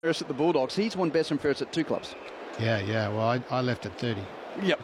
Ferris at the Bulldogs. He's won best and fairest at 2 clubs. Yeah. Well, I left at 30. Yep.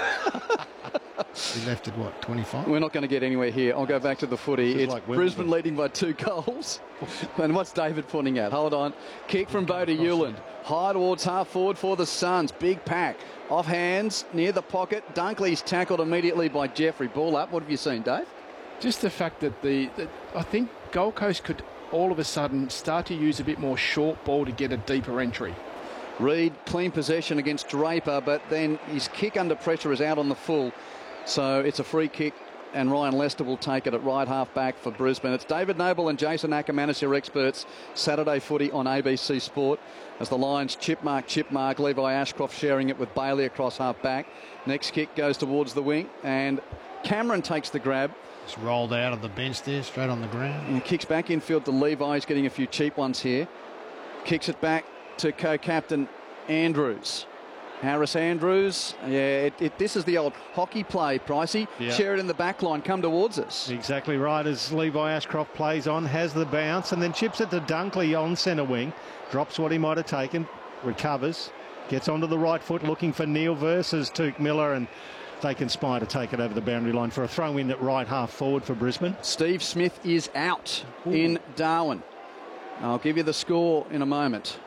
He left at what, 25? We're not going to get anywhere here. I'll go back to the footy. It's like Brisbane leading by 2 goals. And what's David pointing at? Hold on. Kick from Bodie Hewland. High towards half forward for the Suns. Big pack. Off hands, near the pocket. Dunkley's tackled immediately by Jeffrey. Ball up. What have you seen, Dave? Just the fact that I think Gold Coast could all of a sudden start to use a bit more short ball to get a deeper entry. Reid, clean possession against Draper, but then his kick under pressure is out on the full. So it's a free kick, and Ryan Lester will take it at right half back for Brisbane. It's David Noble and Jason Ackermanis, your experts. Saturday footy on ABC Sport. As the Lions chip mark, Levi Ashcroft sharing it with Bailey across half back. Next kick goes towards the wing, and Cameron takes the grab. It's rolled out of the bench there, straight on the ground. And kicks back infield to Levi. He's getting a few cheap ones here. Kicks it back to co-captain Andrews. Harris Andrews. Yeah, this is the old hockey play, Pricey. Yeah. Share it in the back line. Come towards us. Exactly right, as Levi Ashcroft plays on, has the bounce, and then chips it to Dunkley on centre wing. Drops what he might have taken, recovers, gets onto the right foot, looking for Neil versus Tuke Miller, and they conspire to take it over the boundary line for a throw-in at right half forward for Brisbane. Steve Smith is out in Darwin. I'll give you the score in a moment.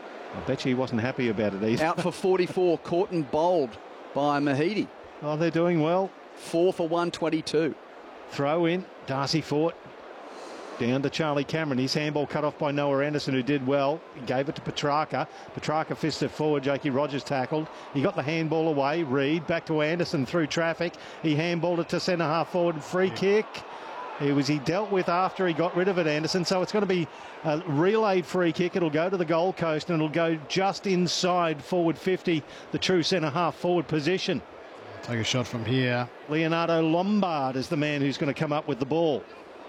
I bet you he wasn't happy about it either. Out for 44, caught and bowled by Mahidi. Oh, they're doing well. 4 for 122. Throw in, Darcy Fort. Down to Charlie Cameron. His handball cut off by Noah Anderson, who did well. He gave it to Petrarca. Petrarca fisted forward. Jakey Rogers tackled. He got the handball away. Reid back to Anderson through traffic. He handballed it to centre half forward. Free kick. He dealt with after he got rid of it, Anderson. So it's going to be a relayed free kick. It'll go to the Gold Coast, and it'll go just inside forward 50, the true centre half forward position. Take a shot from here. Leonardo Lombard is the man who's going to come up with the ball.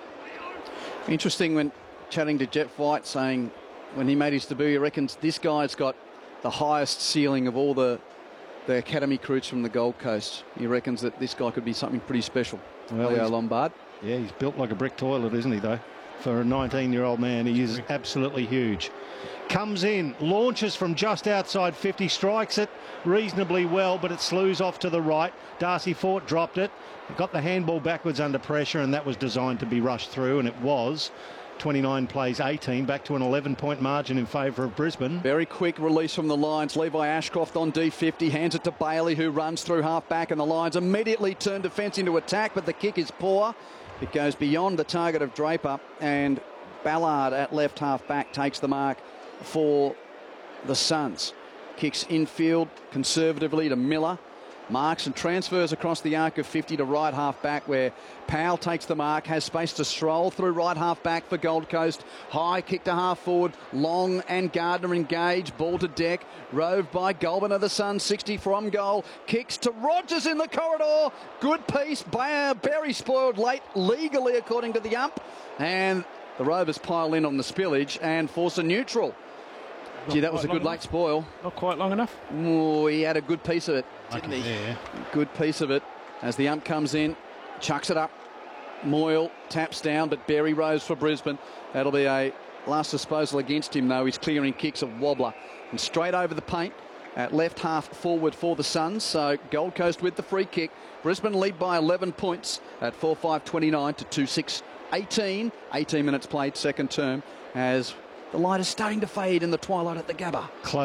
Interesting when chatting to Jeff White, saying when he made his debut, he reckons this guy's got the highest ceiling of all the academy recruits from the Gold Coast. He reckons that this guy could be something pretty special. Well, Leo Lombard. Yeah, he's built like a brick toilet, isn't he, though? For a 19-year-old man, he is absolutely huge. Comes in, launches from just outside 50, strikes it reasonably well, but it slews off to the right. Darcy Fort dropped it, got the handball backwards under pressure, and that was designed to be rushed through, and it was. 29 plays 18, back to an 11-point margin in favour of Brisbane. Very quick release from the Lions. Levi Ashcroft on D50, hands it to Bailey, who runs through half-back, and the Lions immediately turn defence into attack, but the kick is poor. It goes beyond the target of Draper, and Ballard at left half-back takes the mark for the Suns. Kicks infield conservatively to Miller. Marks and transfers across the arc of 50 to right half-back, where Powell takes the mark, has space to stroll through right half-back for Gold Coast. High kick to half-forward. Long and Gardner engage. Ball to deck. Roved by Goulburn of the Suns, 60 from goal. Kicks to Rogers in the corridor. Good piece. Berry spoiled late, legally according to the ump. And the Rovers pile in on the spillage and force a neutral. Gee, that was a good late spoil. Not quite long enough. Oh, he had a good piece of it, didn't he? There. Good piece of it. As the ump comes in, chucks it up. Moyle taps down, but Berry rose for Brisbane. That'll be a last disposal against him, though. He's clearing kicks of wobbler. And straight over the paint at left half forward for the Suns. So Gold Coast with the free kick. Brisbane lead by 11 points at 4-5-29 to 2-6-18. 18 minutes played, second term, as the light is starting to fade in the twilight at the Gabba.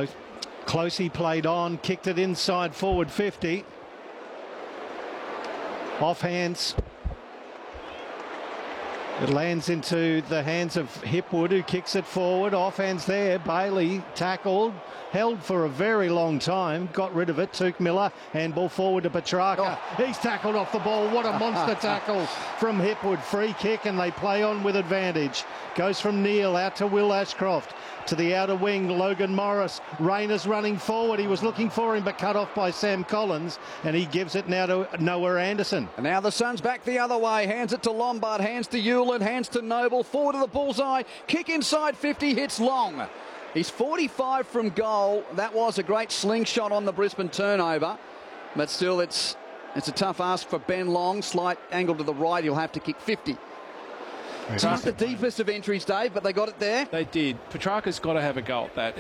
Close he played on, kicked it inside forward 50. Off hands. It lands into the hands of Hipwood, who kicks it forward. Off hands there. Bailey tackled, held for a very long time, got rid of it. Tuke Miller, handball forward to Petrarca. Oh. He's tackled off the ball. What a monster tackle from Hipwood. Free kick, and they play on with advantage. Goes from Neil out to Will Ashcroft. To the outer wing, Logan Morris. Rayner's running forward. He was looking for him, but cut off by Sam Collins, and he gives it now to Noah Anderson. And now the Suns back the other way. Hands it to Lombard, hands to Hewland, hands to Noble. Forward to the bullseye. Kick inside 50, hits long. He's 45 from goal. That was a great slingshot on the Brisbane turnover. But still, it's a tough ask for Ben Long. Slight angle to the right. He'll have to kick 50. It's not the deepest of entries, Dave, but they got it there. They did. Petrarca's got to have a go at that.